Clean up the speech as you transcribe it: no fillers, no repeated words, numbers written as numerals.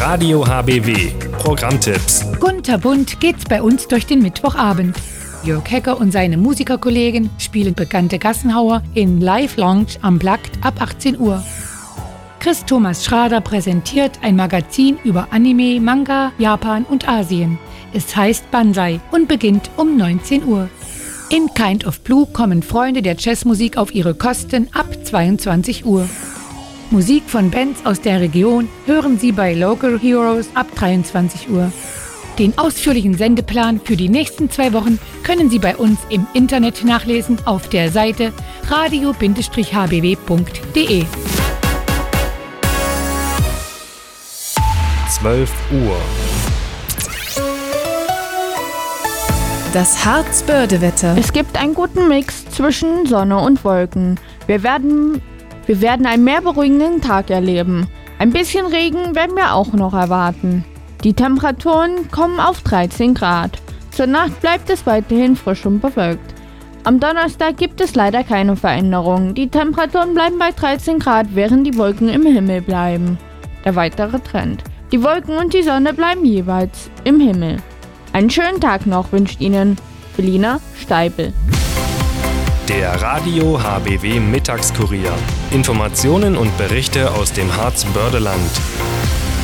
Radio HBW. Programmtipps. Kunterbunt geht's bei uns durch den Mittwochabend. Jörg Hecker und seine Musikerkollegen spielen bekannte Gassenhauer in Live Lounge Unplugged ab 18 Uhr. Chris Thomas Schrader präsentiert ein Magazin über Anime, Manga, Japan und Asien. Es heißt Banzai und beginnt um 19 Uhr. In Kind of Blue kommen Freunde der Jazzmusik auf ihre Kosten ab 22 Uhr. Musik von Bands aus der Region hören Sie bei Local Heroes ab 23 Uhr. Den ausführlichen Sendeplan für die nächsten 2 Wochen können Sie bei uns im Internet nachlesen auf der Seite radio-hbw.de. 12 Uhr. Das Harzbörde-Wetter. Es gibt einen guten Mix zwischen Sonne und Wolken. Wir werden einen mehr beruhigenden Tag erleben. Ein bisschen Regen werden wir auch noch erwarten. Die Temperaturen kommen auf 13 Grad. Zur Nacht bleibt es weiterhin frisch und bewölkt. Am Donnerstag gibt es leider keine Veränderungen. Die Temperaturen bleiben bei 13 Grad, während die Wolken im Himmel bleiben. Der weitere Trend. Die Wolken und die Sonne bleiben jeweils im Himmel. Einen schönen Tag noch wünscht Ihnen Felina Steibel. Der Radio HBW Mittagskurier. Informationen und Berichte aus dem Harzbördeland.